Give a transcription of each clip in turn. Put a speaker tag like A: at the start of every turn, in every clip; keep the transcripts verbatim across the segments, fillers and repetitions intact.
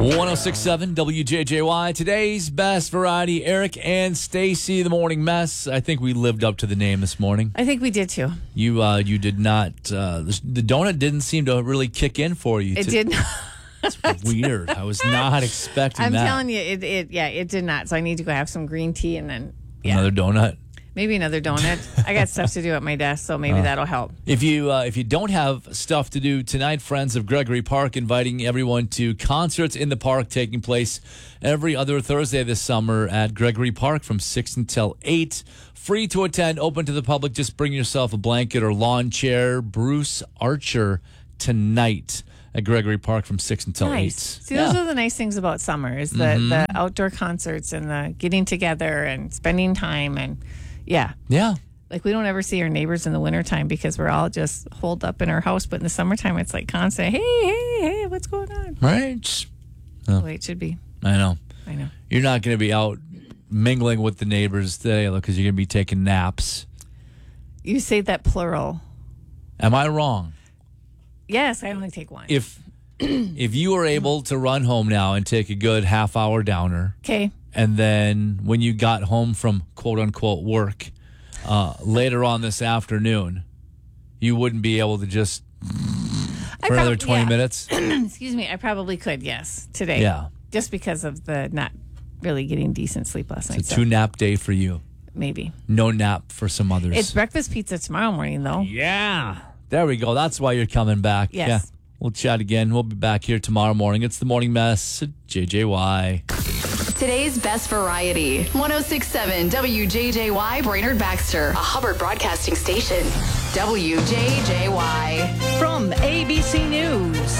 A: one oh six point seven W J J Y. Today's best variety, Eric and Stacy, the morning mess. I think we lived up to the name this morning.
B: I think we did too.
A: You uh, you did not. Uh, the donut didn't seem to really kick in for you.
B: It
A: to,
B: did not.
A: It's weird. I was not expecting
B: I'm
A: that.
B: I'm telling you, it, it yeah, it did not. So I need to go have some green tea and then yeah.
A: Another donut.
B: Maybe another donut. I got stuff to do at my desk, so maybe uh, that'll help.
A: If you uh, if you don't have stuff to do tonight, Friends of Gregory Park inviting everyone to concerts in the park taking place every other Thursday this summer at Gregory Park from six until eight. Free to attend, open to the public. Just bring yourself a blanket or lawn chair. Bruce Archer tonight at Gregory Park from six until
B: nice.
A: eight.
B: See, those yeah. are the nice things about summer is the, mm-hmm. the outdoor concerts and the getting together and spending time and yeah.
A: Yeah.
B: Like we don't ever see our neighbors in the wintertime because we're all just holed up in our house. But in the summertime, it's like constant, hey, hey, hey, what's going on?
A: Right.
B: Oh. The way it should be.
A: I know.
B: I know.
A: You're not going to be out mingling with the neighbors today because you're going to be taking naps.
B: You say that plural.
A: Am I wrong?
B: Yes, I only take one.
A: If if you were able to run home now and take a good half hour downer.
B: Okay.
A: And then when you got home from quote-unquote work uh, later on this afternoon, you wouldn't be able to just for prob- another twenty
B: yeah.
A: minutes?
B: Excuse me. I probably could, yes, today.
A: Yeah.
B: Just because of the not really getting decent sleep last night.
A: It's a so. two-nap day for you.
B: Maybe.
A: No nap for some others.
B: It's breakfast pizza tomorrow morning, though.
A: Yeah. There we go. That's why you're coming back.
B: Yes.
A: Yeah. We'll chat again. We'll be back here tomorrow morning. It's the Morning Mess at J J Y.
C: Today's best variety. one oh six point seven W J J Y Brainerd Baxter, a Hubbard broadcasting station. W J J Y.
D: From A B C News,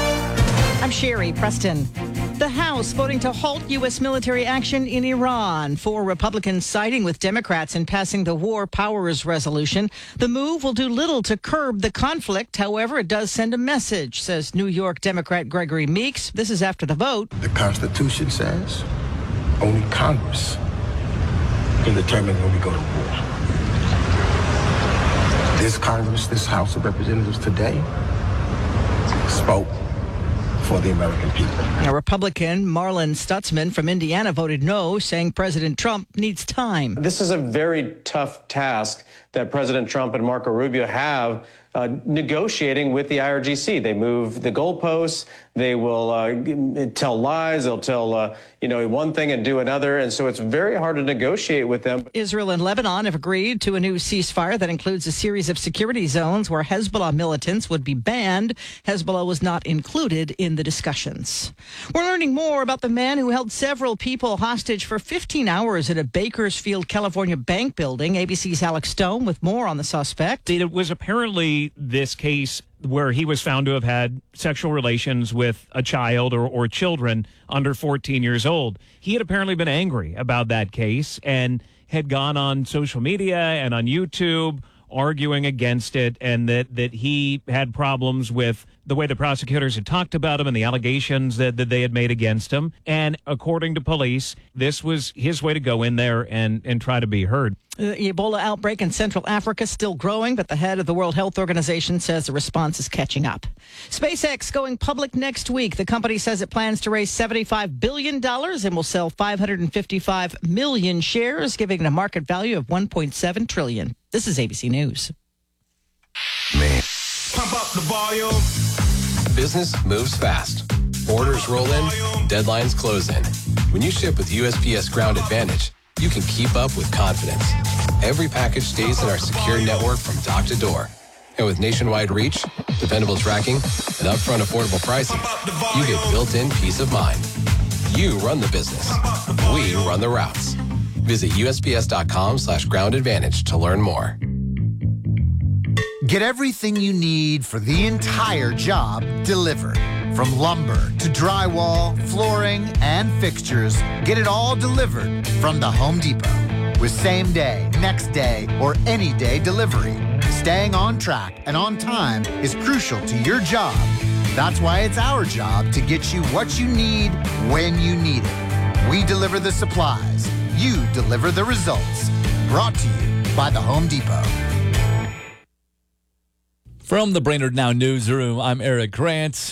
D: I'm Sherry Preston. The House voting to halt U S military action in Iran. Four Republicans siding with Democrats in passing the War Powers Resolution. The move will do little to curb the conflict. However, it does send a message, says New York Democrat Gregory Meeks. This is after the vote.
E: The Constitution says only Congress can determine when we go to war. This Congress, this House of Representatives today spoke for the American people.
D: A Republican, Marlon Stutzman from Indiana, voted no, saying President Trump needs time.
F: This is a very tough task that President Trump and Marco Rubio have uh, negotiating with the I R G C. They move the goalposts. They will uh, tell lies. They'll tell, uh, you know, one thing and do another. And so it's very hard to negotiate with them.
D: Israel and Lebanon have agreed to a new ceasefire that includes a series of security zones where Hezbollah militants would be banned. Hezbollah was not included in the discussions. We're learning more about the man who held several people hostage for fifteen hours at a Bakersfield, California bank building. A B C's Alex Stone with more on the suspect.
G: It was apparently this case where he was found to have had sexual relations with a child or, or children under fourteen years old. He had apparently been angry about that case and had gone on social media and on YouTube arguing against it, and that, that he had problems with the way the prosecutors had talked about him and the allegations that, that they had made against him. And according to police, this was his way to go in there and, and try to be heard.
D: The Ebola outbreak in Central Africa is still growing, but the head of the World Health Organization says the response is catching up. SpaceX going public next week. The company says it plans to raise seventy-five billion dollars and will sell five hundred fifty-five million shares, giving it a market value of one point seven trillion dollars. This is A B C News.
H: Man. Pump up the volume. Business moves fast. Orders roll in, deadlines close in. When you ship with U S P S Ground Advantage, you can keep up with confidence. Every package stays in our secure network from dock to door. And with nationwide reach, dependable tracking, and upfront affordable pricing, you get built-in peace of mind. You run the business. We run the routes. Visit USPS.com slash ground advantage to learn more.
I: Get everything you need for the entire job delivered. From lumber to drywall, flooring, and fixtures, get it all delivered from the Home Depot. With same day, next day, or any day delivery, staying on track and on time is crucial to your job. That's why it's our job to get you what you need when you need it. We deliver the supplies. You deliver the results. Brought to you by the Home Depot.
A: From the Brainerd Now newsroom, I'm Eric Grant.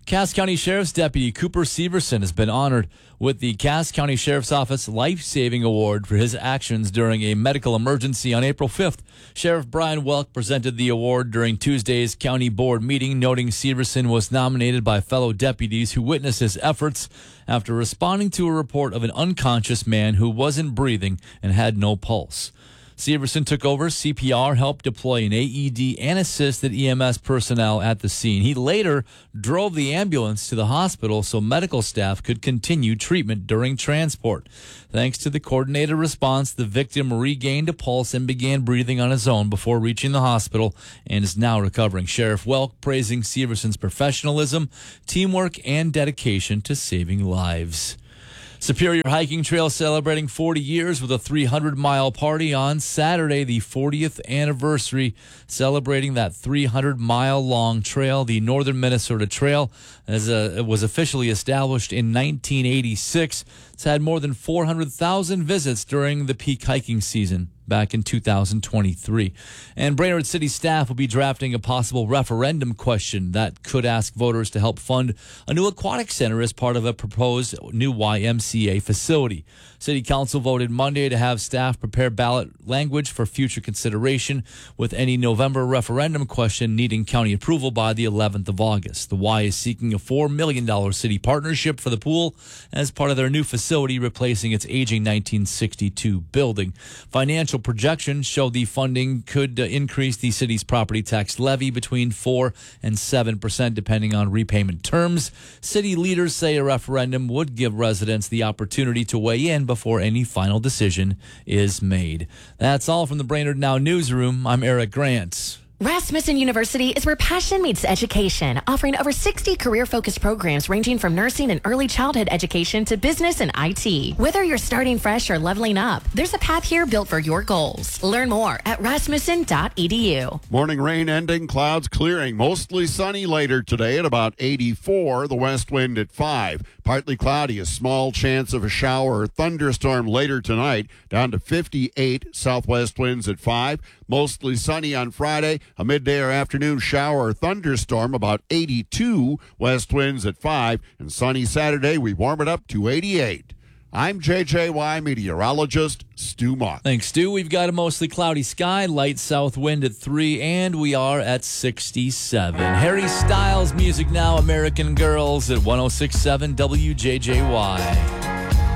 A: Cass County Sheriff's Deputy Cooper Severson has been honored with the Cass County Sheriff's Office Life Saving Award for his actions during a medical emergency on April fifth. Sheriff Brian Welk presented the award during Tuesday's county board meeting, noting Severson was nominated by fellow deputies who witnessed his efforts after responding to a report of an unconscious man who wasn't breathing and had no pulse. Severson took over C P R, helped deploy an A E D, and assisted E M S personnel at the scene. He later drove the ambulance to the hospital so medical staff could continue treatment during transport. Thanks to the coordinated response, the victim regained a pulse and began breathing on his own before reaching the hospital and is now recovering. Sheriff Welk praising Severson's professionalism, teamwork, and dedication to saving lives. Superior Hiking Trail celebrating forty years with a three hundred mile party on Saturday, the fortieth anniversary, celebrating that three hundred mile long trail. The Northern Minnesota Trail as a, it was officially established in nineteen eighty-six. It's had more than four hundred thousand visits during the peak hiking season back in two thousand twenty-three. And Brainerd City staff will be drafting a possible referendum question that could ask voters to help fund a new aquatic center as part of a proposed new Y M C A facility. City Council voted Monday to have staff prepare ballot language for future consideration, with any November referendum question needing county approval by the eleventh of August. The Y is seeking a four million dollars city partnership for the pool as part of their new facility, replacing its aging nineteen sixty-two building. Financial projections show the funding could uh, increase the city's property tax levy between four and seven percent, depending on repayment terms. City leaders say a referendum would give residents the opportunity to weigh in before any final decision is made. That's all from the Brainerd Now newsroom. I'm Eric Grant.
J: Rasmussen University is where passion meets education, offering over sixty career-focused programs ranging from nursing and early childhood education to business and I T. Whether you're starting fresh or leveling up, there's a path here built for your goals. Learn more at rasmussen dot e d u.
K: Morning rain ending, clouds clearing. Mostly sunny later today at about eighty-four. The west wind at five. Partly cloudy, a small chance of a shower or thunderstorm later tonight, down to fifty-eight. Southwest winds at five. Mostly sunny on Friday. A midday or afternoon shower or thunderstorm, about eighty-two. West winds at five. And sunny Saturday, we warm it up to eighty-eight. I'm J J Y meteorologist Stu Mock.
A: Thanks, Stu. We've got a mostly cloudy sky, light south wind at three, and we are at sixty-seven. Harry Styles music now, American Girls at one oh six point seven W J J Y.